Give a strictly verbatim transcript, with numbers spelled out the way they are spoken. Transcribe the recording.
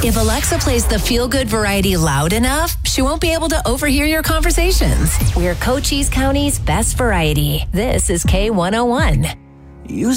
If Alexa plays the feel-good variety loud enough, she won't be able to overhear your conversations. We're Cochise County's best variety. This is K one oh one. You